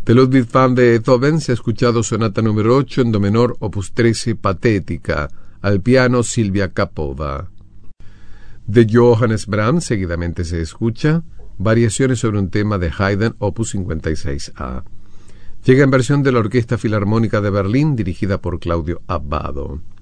De Ludwig van Beethoven se ha escuchado Sonata número 8 en do menor, opus 13, Patética, al piano Silvia Kapova. De Johannes Brahms seguidamente se escucha Variaciones sobre un tema de Haydn, opus 56A. Llega en versión de la Orquesta Filarmónica de Berlín, dirigida por Claudio Abbado.